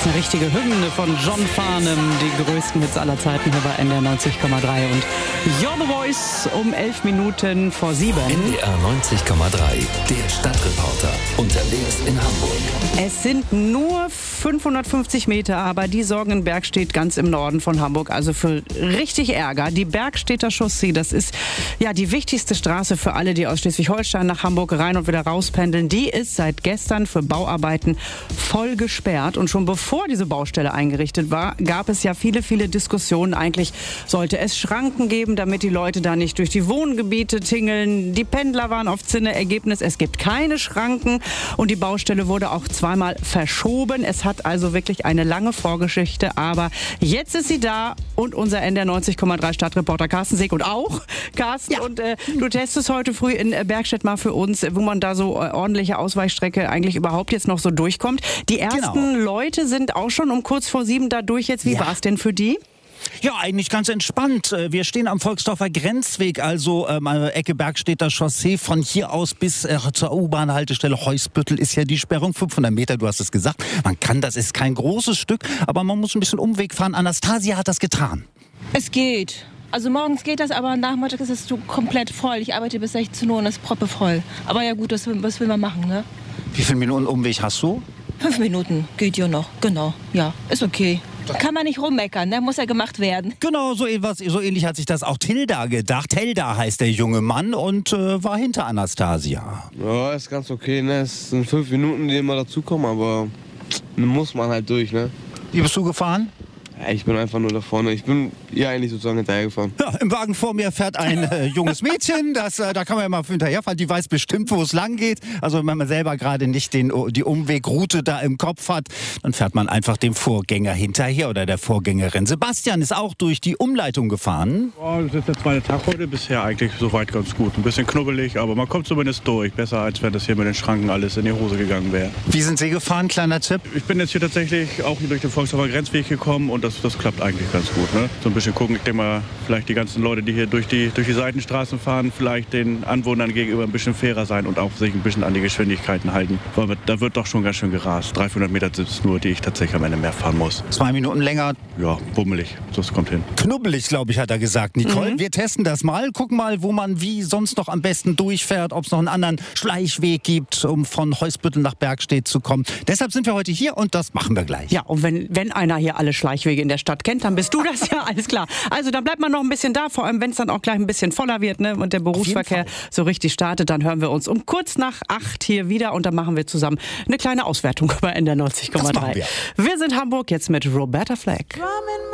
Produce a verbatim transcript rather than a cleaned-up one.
eine richtige Hymne von John Farnham, die größten Hits aller Zeiten hier bei N D R neunzig Komma drei und You're the Voice um elf Minuten vor sieben. N D R neunzig Komma drei, der Stadtreporter, unterwegs in Hamburg. Es sind nur fünfhundertfünfzig Meter, aber die sorgen in Bergstedt ganz im Norden von Hamburg also für richtig Ärger. Die Bergstedter Chaussee, das ist ja die wichtigste Straße für alle, die aus Schleswig-Holstein nach Hamburg rein und wieder rauspendeln. Die ist seit gestern für Bauarbeiten voll gesperrt. Und schon bevor diese Baustelle eingerichtet war, gab es ja viele, viele Diskussionen. Eigentlich sollte es Schranken geben, damit die Leute da nicht durch die Wohngebiete tingeln. Die Pendler waren auf Zinne. Ergebnis, es gibt keine Schranken. Und die Baustelle wurde auch zweimal verschoben. Es hat also wirklich eine lange Vorgeschichte. Aber jetzt ist sie da und unser N D R neunzig Komma drei Stadtreporter Carsten Seeg und auch Carsten. Ja. Und äh, du testest heute früh in Bergstedt mal für uns, wo man da so äh, ordentliche Ausweichstrecke eigentlich überhaupt jetzt noch so durchkommt. Die ersten genau. Leute sind auch schon um kurz vor sieben da durch jetzt. Wie ja. war es denn für die? Ja, eigentlich ganz entspannt. Wir stehen am Volksdorfer Grenzweg, also ähm, Ecke Bergstedter Chaussee. Von hier aus bis äh, zur U-Bahn-Haltestelle Heusbüttel ist ja die Sperrung. fünfhundert Meter, du hast es gesagt. Man kann, das ist kein großes Stück, aber man muss ein bisschen Umweg fahren. Anastasia hat das getan. Es geht. Also morgens geht das, aber nachmittags ist es so komplett voll. Ich arbeite bis sechzehn Uhr und es ist proppevoll. Aber ja gut, das, was will man machen, ne? Wie viele Minuten Umweg hast du? Fünf Minuten geht ja noch, genau. Ja, ist okay. Kann man nicht rummeckern, ne? Muss ja gemacht werden. Genau, so, etwas, so ähnlich hat sich das auch Tilda gedacht. Tilda heißt der junge Mann und äh, war hinter Anastasia. Ja, ist ganz okay, ne? Es sind fünf Minuten, die immer dazukommen, aber muss man halt durch, ne? Wie bist du gefahren? Ja, ich bin einfach nur da vorne. Ich bin ihr eigentlich sozusagen hinterhergefahren. Ja, im Wagen vor mir fährt ein äh, junges Mädchen. Das, äh, da kann man ja mal hinterherfahren. Die weiß bestimmt, wo es lang geht. Also wenn man selber gerade nicht den, die Umwegroute da im Kopf hat, dann fährt man einfach dem Vorgänger hinterher oder der Vorgängerin. Sebastian ist auch durch die Umleitung gefahren. Oh, das ist der zweite Tag heute. Bisher eigentlich soweit ganz gut. Ein bisschen knubbelig, aber man kommt zumindest durch. Besser, als wenn das hier mit den Schranken alles in die Hose gegangen wäre. Wie sind Sie gefahren? Kleiner Tipp. Ich bin jetzt hier tatsächlich auch durch den Volksdorfer Grenzweg gekommen und das, das klappt eigentlich ganz gut. Ne? So ein bisschen gucken, ich denke mal, vielleicht die ganzen Leute, die hier durch die, durch die Seitenstraßen fahren, vielleicht den Anwohnern gegenüber ein bisschen fairer sein und auch sich ein bisschen an die Geschwindigkeiten halten. Weil da wird doch schon ganz schön gerast. dreihundert Meter sind es nur, die ich tatsächlich am Ende mehr fahren muss. Zwei Minuten länger. Ja, bummelig. Das kommt hin. Knubbelig, glaube ich, hat er gesagt. Nicole, Mhm. wir testen das mal. Gucken mal, wo man wie sonst noch am besten durchfährt, ob es noch einen anderen Schleichweg gibt, um von Heusbüttel nach Bergstedt zu kommen. Deshalb sind wir heute hier und das machen wir gleich. Ja, und wenn, wenn einer hier alle Schleichwege in der Stadt kennt, dann bist du das ja, alles klar. Also dann bleibt man noch ein bisschen da, vor allem wenn es dann auch gleich ein bisschen voller wird, ne, und der Berufsverkehr so richtig startet, dann hören wir uns um kurz nach acht hier wieder und dann machen wir zusammen eine kleine Auswertung bei N D R neunzig Komma drei. wir. wir sind Hamburg jetzt mit Roberta Fleck.